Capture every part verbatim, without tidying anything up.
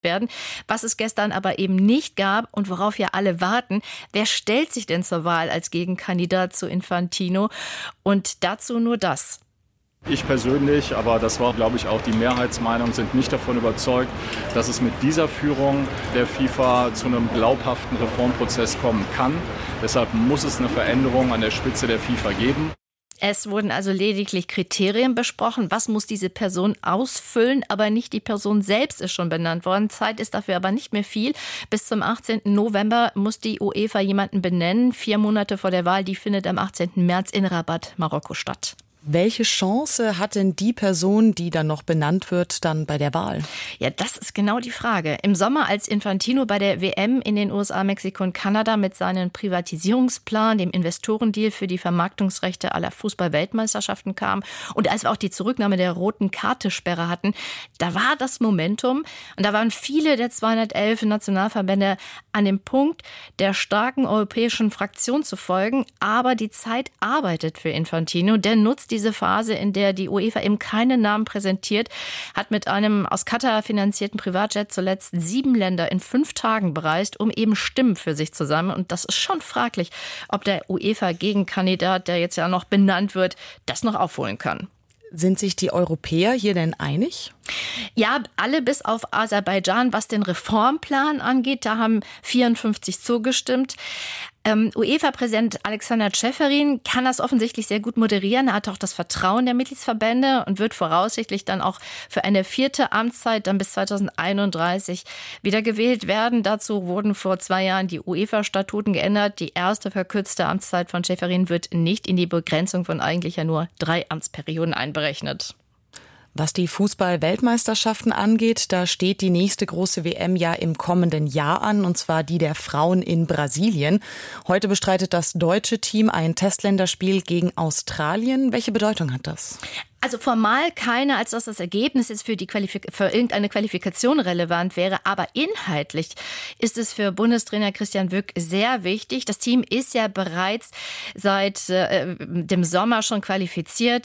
werden. Was es gestern aber eben nicht gab und worauf ja alle warten, wer stellt sich denn zur Wahl als Gegenkandidat zu Infantino? Und dazu nur das. Ich persönlich, aber das war, glaube ich, auch die Mehrheitsmeinung, sind nicht davon überzeugt, dass es mit dieser Führung der FIFA zu einem glaubhaften Reformprozess kommen kann. Deshalb muss es eine Veränderung an der Spitze der FIFA geben. Es wurden also lediglich Kriterien besprochen. Was muss diese Person ausfüllen? Aber nicht die Person selbst ist schon benannt worden. Zeit ist dafür aber nicht mehr viel. Bis zum achtzehnten November muss die UEFA jemanden benennen. Vier Monate vor der Wahl, die findet am achtzehnten März in Rabat, Marokko statt. Welche Chance hat denn die Person, die dann noch benannt wird, dann bei der Wahl? Ja, das ist genau die Frage. Im Sommer, als Infantino bei der W M in den U S A, Mexiko und Kanada mit seinem Privatisierungsplan, dem Investorendeal für die Vermarktungsrechte aller Fußball-Weltmeisterschaften kam und als wir auch die Zurücknahme der roten Karte-Sperre hatten, da war das Momentum und da waren viele der zweihundertelf Nationalverbände an dem Punkt, der starken europäischen Fraktion zu folgen. Aber die Zeit arbeitet für Infantino, der nutzt diese Phase, in der die UEFA eben keinen Namen präsentiert, hat mit einem aus Katar finanzierten Privatjet zuletzt sieben Länder in fünf Tagen bereist, um eben Stimmen für sich zu sammeln. Und das ist schon fraglich, ob der UEFA-Gegenkandidat, der jetzt ja noch benannt wird, das noch aufholen kann. Sind sich die Europäer hier denn einig? Ja, alle bis auf Aserbaidschan, was den Reformplan angeht. Da haben vierundfünfzig zugestimmt. Ähm, UEFA-Präsident Alexander Ceferin kann das offensichtlich sehr gut moderieren. Er hat auch das Vertrauen der Mitgliedsverbände und wird voraussichtlich dann auch für eine vierte Amtszeit dann bis zweitausendeinunddreißig wieder gewählt werden. Dazu wurden vor zwei Jahren die UEFA-Statuten geändert. Die erste verkürzte Amtszeit von Ceferin wird nicht in die Begrenzung von eigentlich ja nur drei Amtsperioden einberechnet. Was die Fußball-Weltmeisterschaften angeht, da steht die nächste große W M ja im kommenden Jahr an, und zwar die der Frauen in Brasilien. Heute bestreitet das deutsche Team ein Testländerspiel gegen Australien. Welche Bedeutung hat das? Also formal keine, als dass das Ergebnis jetzt für, die Qualifik- für irgendeine Qualifikation relevant wäre. Aber inhaltlich ist es für Bundestrainer Christian Wück sehr wichtig. Das Team ist ja bereits seit äh, dem Sommer schon qualifiziert.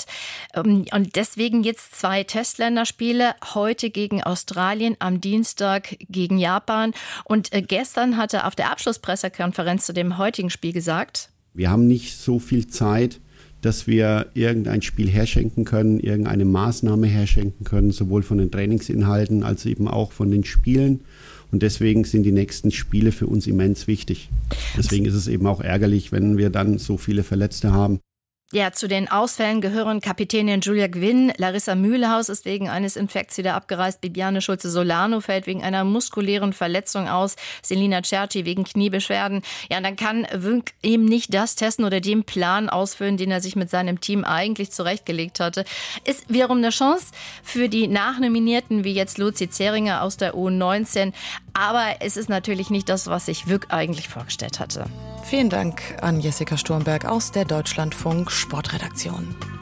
Und deswegen jetzt zwei Testländerspiele. Heute gegen Australien, am Dienstag gegen Japan. Und äh, gestern hatte auf der Abschlusspressekonferenz zu dem heutigen Spiel gesagt: Wir haben nicht so viel Zeit, dass wir irgendein Spiel herschenken können, irgendeine Maßnahme herschenken können, sowohl von den Trainingsinhalten als eben auch von den Spielen. Und deswegen sind die nächsten Spiele für uns immens wichtig. Deswegen ist es eben auch ärgerlich, wenn wir dann so viele Verletzte haben. Ja, zu den Ausfällen gehören Kapitänin Julia Gwynn, Larissa Mühlhaus ist wegen eines Infekts wieder abgereist, Bibiane Schulze-Solano fällt wegen einer muskulären Verletzung aus, Selina Cerci wegen Kniebeschwerden. Ja, und dann kann Wünk eben nicht das testen oder den Plan ausfüllen, den er sich mit seinem Team eigentlich zurechtgelegt hatte. Ist wiederum eine Chance für die Nachnominierten, wie jetzt Luzi Zeringer aus der U neunzehn. Aber es ist natürlich nicht das, was sich Wück eigentlich vorgestellt hatte. Vielen Dank an Jessica Sturmberg aus der Deutschlandfunk Sportredaktion.